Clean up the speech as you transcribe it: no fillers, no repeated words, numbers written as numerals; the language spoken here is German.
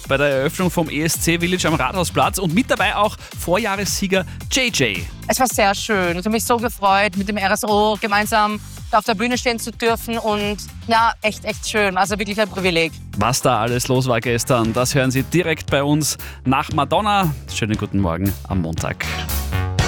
bei der Eröffnung vom ESC Village am Rathausplatz und mit dabei auch Vorjahressieger JJ. Es war sehr schön. Ich habe mich so gefreut, mit dem RSO gemeinsam auf der Bühne stehen zu dürfen und ja, echt schön. Also wirklich ein Privileg. Was da alles los war gestern, das hören Sie direkt bei uns nach Madonna. Schönen guten Morgen am Montag.